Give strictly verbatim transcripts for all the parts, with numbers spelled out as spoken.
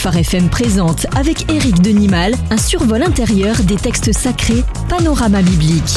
Phare F M présente avec Éric Denimal un survol intérieur des textes sacrés, panorama biblique.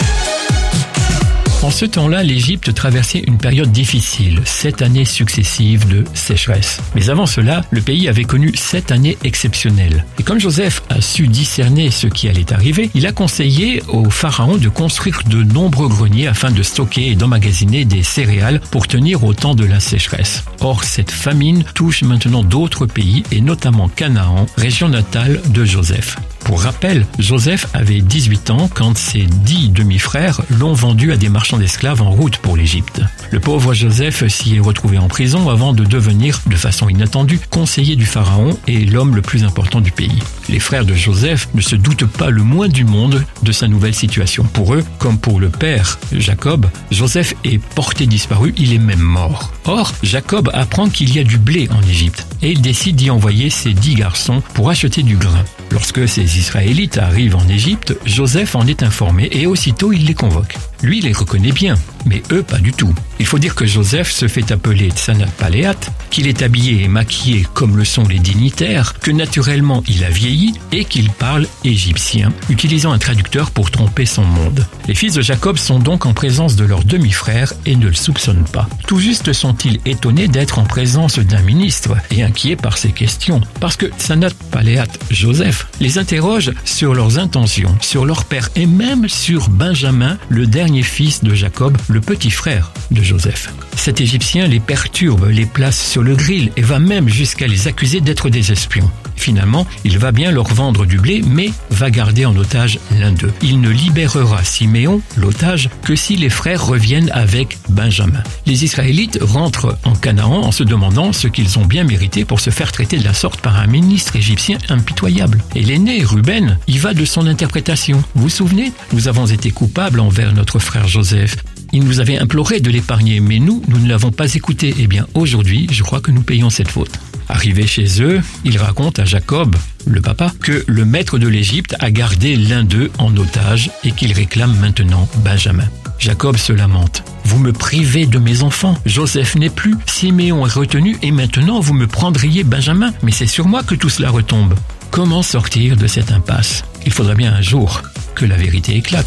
En ce temps-là, l'Égypte traversait une période difficile, sept années successives de sécheresse. Mais avant cela, le pays avait connu sept années exceptionnelles. Et comme Joseph a su discerner ce qui allait arriver, il a conseillé au pharaon de construire de nombreux greniers afin de stocker et d'emmagasiner des céréales pour tenir au temps de la sécheresse. Or, cette famine touche maintenant d'autres pays et notamment Canaan, région natale de Joseph. Pour rappel, Joseph avait dix-huit ans quand ses dix demi-frères l'ont vendu à des marchands d'esclaves en route pour l'Égypte. Le pauvre Joseph s'y est retrouvé en prison avant de devenir, de façon inattendue, conseiller du pharaon et l'homme le plus important du pays. Les frères de Joseph ne se doutent pas le moins du monde de sa nouvelle situation. Pour eux, comme pour le père Jacob, Joseph est porté disparu, il est même mort. Or, Jacob apprend qu'il y a du blé en Égypte et il décide d'y envoyer ses dix garçons pour acheter du grain. Lorsque ces Israélites arrivent en Égypte, Joseph en est informé et aussitôt il les convoque. Lui les reconnaît bien, mais eux pas du tout. Il faut dire que Joseph se fait appeler Tsanat Paléat, qu'il est habillé et maquillé comme le sont les dignitaires, que naturellement il a vieilli et qu'il parle égyptien, utilisant un traducteur pour tromper son monde. Les fils de Jacob sont donc en présence de leur demi-frère et ne le soupçonnent pas. Tout juste sont-ils étonnés d'être en présence d'un ministre et inquiets par ces questions, parce que Tsanat Paléat Joseph les interroge sur leurs intentions, sur leur père et même sur Benjamin, le dernier fils de Jacob, le petit frère de Joseph. Cet Égyptien les perturbe, les place sur le grill et va même jusqu'à les accuser d'être des espions. Finalement, il va bien leur vendre du blé, mais va garder en otage l'un d'eux. Il ne libérera Siméon, l'otage, que si les frères reviennent avec Benjamin. Les Israélites rentrent en Canaan en se demandant ce qu'ils ont bien mérité pour se faire traiter de la sorte par un ministre égyptien impitoyable. Et l'aîné, Ruben, y va de son interprétation. Vous vous souvenez ? Nous avons été coupables envers notre frère Joseph. Il nous avait imploré de l'épargner, mais nous, nous ne l'avons pas écouté. Eh bien, aujourd'hui, je crois que nous payons cette faute. Arrivé chez eux, il raconte à Jacob, le papa, que le maître de l'Égypte a gardé l'un d'eux en otage et qu'il réclame maintenant Benjamin. Jacob se lamente. « Vous me privez de mes enfants. Joseph n'est plus, Siméon est retenu et maintenant vous me prendriez Benjamin. Mais c'est sur moi que tout cela retombe. » Comment sortir de cette impasse ? Il faudra bien un jour que la vérité éclate.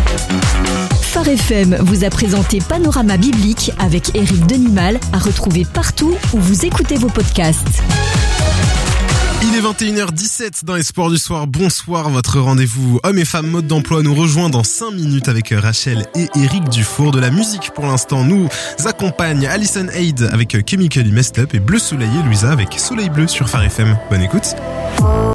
Phare F M vous a présenté Panorama biblique avec Éric Denimal, à retrouver partout où vous écoutez vos podcasts. Il est vingt et une heures dix-sept dans les sports du soir. Bonsoir, votre rendez-vous hommes et femmes mode d'emploi nous rejoint dans cinq minutes avec Rachel et Éric Dufour. De la musique pour l'instant nous accompagne Alison Haid avec Chemically Messed Up et Bleu Soleil et Louisa avec Soleil Bleu sur Phare F M. Bonne écoute.